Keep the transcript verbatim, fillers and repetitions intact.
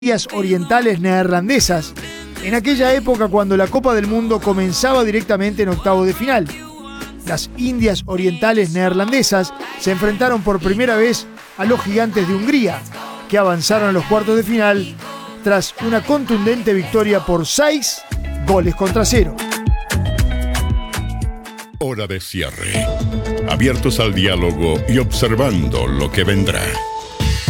Indias Orientales Neerlandesas, en aquella época cuando la Copa del Mundo comenzaba directamente en octavos de final. Las Indias Orientales Neerlandesas se enfrentaron por primera vez a los Gigantes de Hungría, que avanzaron a los cuartos de final tras una contundente victoria por seis goles contra cero. Hora de cierre. Abiertos al diálogo y observando lo que vendrá.